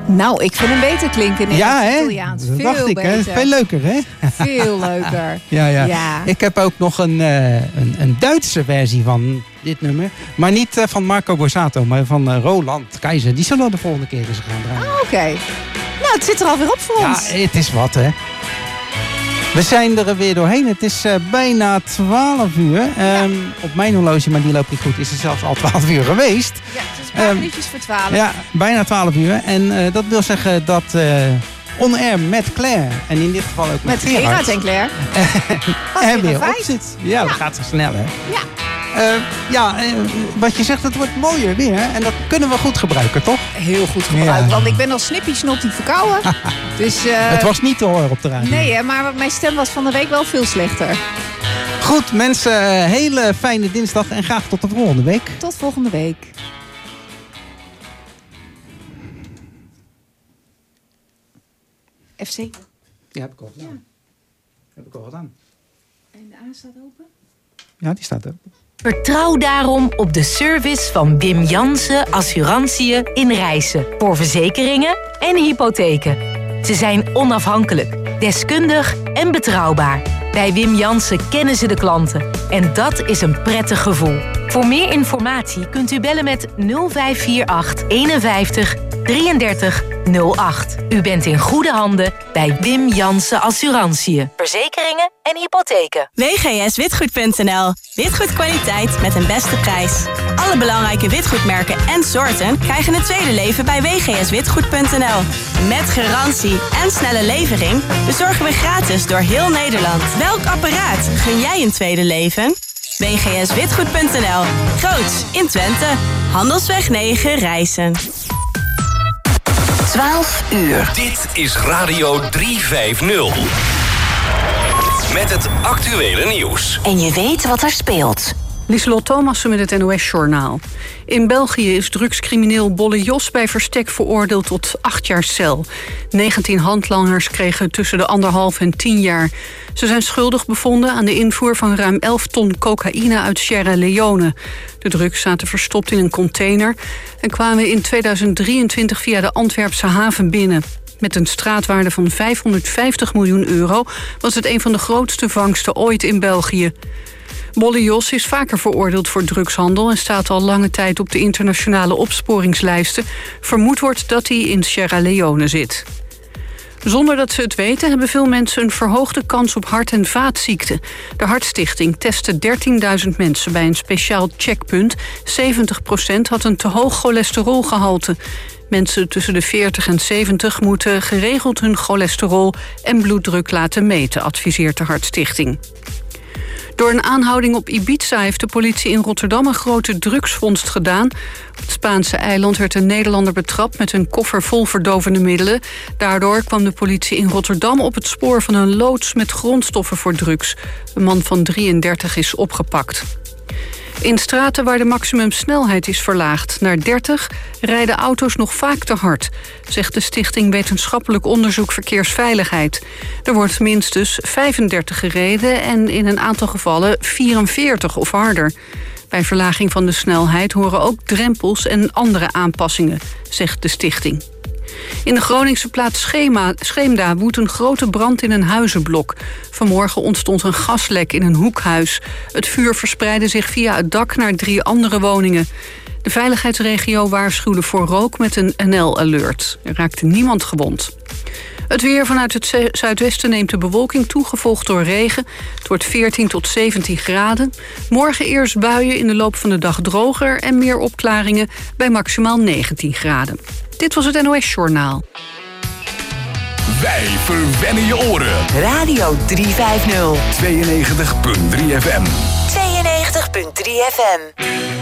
Nou, ik vind hem beter klinken in het Italiaans. Dat veel dacht ik, beter. hè? Veel leuker, hè? Veel leuker. Ja. Ik heb ook nog een Duitse versie van dit nummer. Maar niet van Marco Borsato, maar van Roland Keizer. Die zullen we de volgende keer eens gaan draaien. Oké. Nou, het zit er alweer op voor ons. Ja, het is wat, hè? We zijn er weer doorheen. Het is bijna 12 uur. Op mijn horloge, maar die loopt niet goed, is het zelfs al 12 uur geweest. Ja, het is een paar minuutjes voor 12. Ja, bijna 12 uur. En dat wil zeggen dat On Air met Claire, en in dit geval ook met Gerard en Claire, er weer op zit. Ja, dat gaat zo snel, hè? Ja. Wat je zegt, het wordt mooier weer. En dat kunnen we goed gebruiken, toch? Heel goed gebruiken, want ik ben al snippie-snottie verkouden. Dus, het was niet te horen op de radio. Nee, maar mijn stem was van de week wel veel slechter. Goed, mensen, hele fijne dinsdag en graag tot de volgende week. Tot volgende week. FC? Ja, heb ik al gedaan. Heb ik al gedaan. En de A staat open? Ja, die staat open. Vertrouw daarom op de service van Wim Jansen Assurantiën in Rijssen. Voor verzekeringen en hypotheken. Ze zijn onafhankelijk, deskundig en betrouwbaar. Bij Wim Jansen kennen ze de klanten. En dat is een prettig gevoel. Voor meer informatie kunt u bellen met 0548 51 33 08. U bent in goede handen bij Wim Jansen Assurantiën. Verzekeringen en hypotheken. WGS-witgoed.nl. Witgoedkwaliteit met een beste prijs. Alle belangrijke witgoedmerken en soorten krijgen een tweede leven bij WGS-witgoed.nl. Met garantie en snelle levering bezorgen we gratis door heel Nederland. Welk apparaat gun jij een tweede leven? WGS-witgoed.nl. Groots in Twente. Handelsweg 9 Rijssen. 12 uur. Dit is Radio 350. Met het actuele nieuws. En je weet wat er speelt. Lieselot Thomassen met het NOS-journaal. In België is drugscrimineel Bolle Jos bij verstek veroordeeld tot 8 jaar cel. 19 handlangers kregen tussen de 1,5 en 10 jaar. Ze zijn schuldig bevonden aan de invoer van ruim 11 ton cocaïne uit Sierra Leone. De drugs zaten verstopt in een container en kwamen in 2023 via de Antwerpse haven binnen. Met een straatwaarde van 550 miljoen euro was het een van de grootste vangsten ooit in België. Bolle Jos is vaker veroordeeld voor drugshandel en staat al lange tijd op de internationale opsporingslijsten. Vermoed wordt dat hij in Sierra Leone zit. Zonder dat ze het weten hebben veel mensen een verhoogde kans op hart- en vaatziekten. De Hartstichting testte 13.000 mensen bij een speciaal checkpunt. 70% had een te hoog cholesterolgehalte. Mensen tussen de 40 en 70 moeten geregeld hun cholesterol en bloeddruk laten meten, adviseert de Hartstichting. Door een aanhouding op Ibiza heeft de politie in Rotterdam een grote drugsvondst gedaan. Op het Spaanse eiland werd een Nederlander betrapt met een koffer vol verdovende middelen. Daardoor kwam de politie in Rotterdam op het spoor van een loods met grondstoffen voor drugs. Een man van 33 is opgepakt. In straten waar de maximumsnelheid is verlaagd naar 30... rijden auto's nog vaak te hard, zegt de Stichting Wetenschappelijk Onderzoek Verkeersveiligheid. Er wordt minstens 35 gereden en in een aantal gevallen 44 of harder. Bij verlaging van de snelheid horen ook drempels en andere aanpassingen, zegt de stichting. In de Groningse plaats Scheemda woedt een grote brand in een huizenblok. Vanmorgen ontstond een gaslek in een hoekhuis. Het vuur verspreidde zich via het dak naar 3 andere woningen. De veiligheidsregio waarschuwde voor rook met een NL-alert. Er raakte niemand gewond. Het weer vanuit het zuidwesten neemt de bewolking toe, gevolgd door regen. Het wordt 14 tot 17 graden. Morgen eerst buien, in de loop van de dag droger en meer opklaringen bij maximaal 19 graden. Dit was het NOS-journaal. Wij verwennen je oren. Radio 350. 92.3 FM. 92.3 FM.